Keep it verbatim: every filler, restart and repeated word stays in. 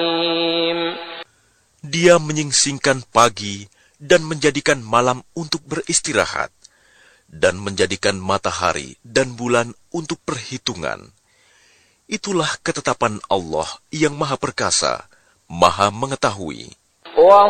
Dia menyingsingkan pagi dan menjadikan malam untuk beristirahat, dan menjadikan matahari dan bulan untuk perhitungan. Itulah ketetapan Allah yang Maha Perkasa, Maha Mengetahui.